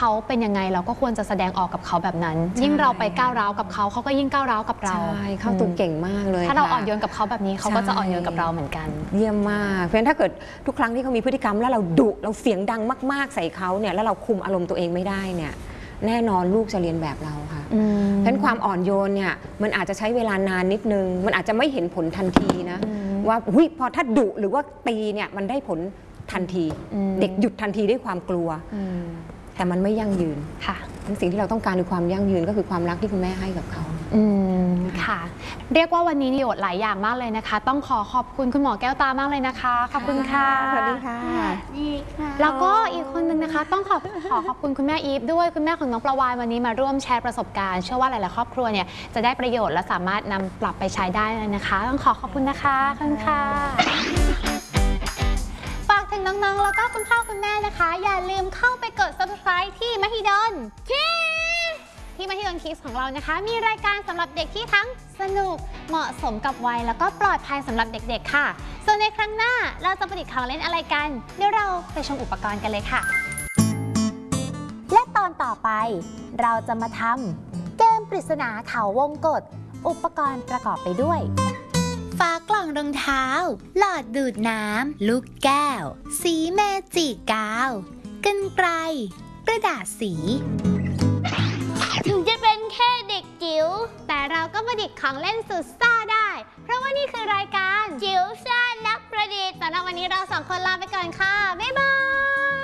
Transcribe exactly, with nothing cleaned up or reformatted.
เขาเป็นยังไงเราก็ควรจะแสดงออกกับเขาแบบนั้นยิ่งเราไปก้าวร้าวกับเขาเขาก็ยิ่งก้าวร้าวกับเราใช่เข้าตูเก่งมากเลยถ้าเราอ่อนโยนกับเขาแบบนี้เขาก็จะอ่อนโยนกับเราเหมือนกันเยี่ยมมากเพราะฉะนั้นถ้าเกิดทุกครั้งที่เขามีพฤติกรรมแล้วเราดุเราเสียงดังมากๆใส่เขาเนี่ยแล้วเราคุมอารมณ์ตัวเองไม่ได้เนี่ยแน่นอนลูกจะเรียนแบบเราค่ะเพราะฉะนั้นความอ่อนโยนเนี่ยมันอาจจะใช้เวลานานนิดนึงมันอาจจะไม่เห็นผลทันทีนะว่าหุ้ยพอถ้าดุหรือว่าตีเนี่ยมันได้ผลทันทีเด็กหยุดทันทีด้วยความกลัวแต่มันไม่ยั่งยืนค่ะสิ่งที่เราต้องการคือความยั่งยืนก็คือความรักที่คุณแม่ให้กับเขาอืมค่ะเรียกว่าวันนี้ประโยชน์หลายอย่างมากเลยนะคะต้องขอขอบคุณคุณหมอแก้วตามากเลยนะคะขอบคุณค่ะสวัสดีค่ะแล้วก็อีกคนนึงนะคะต้องขอขอขอบคุณคุณแม่อีฟด้วยคุณแม่ของน้องประวานวันนี้มาร่วมแชร์ประสบการณ์เชื่อว่าหลายๆครอบครัวเนี่ยจะได้ประโยชน์และสามารถนำปรับไปใช้ได้เลยนะคะต้องขอขอบคุณนะคะขอบคุณค่ะฝากถึงน้องๆแล้วก็คุณพ่อคุณแม่นะคะอย่าลืมเข้าไปกด ซับสไครบ์ ที่มหิดลคิดที่มหิดลคิดของเรานะคะมีรายการสำหรับเด็กที่ทั้งสนุกเหมาะสมกับวัยแล้วก็ปลอดภัยสำหรับเด็กๆค่ะส่วนในครั้งหน้าเราจะประดิษฐ์ของเล่นอะไรกันเดี๋ยวเราไปชมอุปกรณ์กันเลยค่ะและตอนต่อไปเราจะมาทำเกมปริศนาเขาวงกตอุปกรณ์ประกอบไปด้วยฝากล่องรองเท้าหลอดดูดน้ำลูกแก้วสีเมจิกาวกรรไกรกระดาษสีถึงจะเป็นแค่เด็กจิ๋วแต่เราก็ประดิษฐ์ของเล่นสุดซ่าได้เพราะว่านี่คือรายการจิ๋วซ่านักประดิษฐ์สำหรับวันนี้เราสองคนลาไปก่อนค่ะบ๊ายบาย